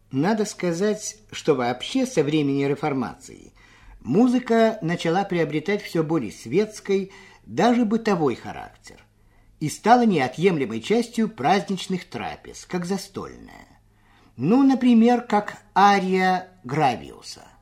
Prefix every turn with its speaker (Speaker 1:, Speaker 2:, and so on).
Speaker 1: Надо сказать, что вообще со времени реформации музыка начала приобретать все более светский, даже бытовой характер и стала неотъемлемой частью праздничных трапез, как застольная. Ну, например, как ария Гравиуса.